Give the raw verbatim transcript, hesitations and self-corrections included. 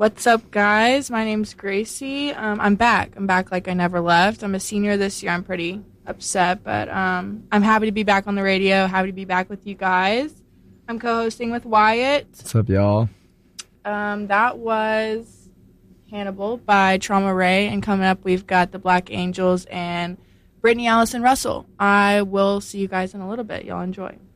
What's up, guys? My name's Gracie. Um, I'm back. I'm back like I never left. I'm a senior this year. I'm pretty upset, but um, I'm happy to be back on the radio, happy to be back with you guys. I'm co-hosting with Wyatt. What's up, y'all? Um, that was Hannibal by Trauma Ray, and coming up we've got the Black Angels and Brittany Allison Russell. I will see you guys in a little bit. Y'all enjoy.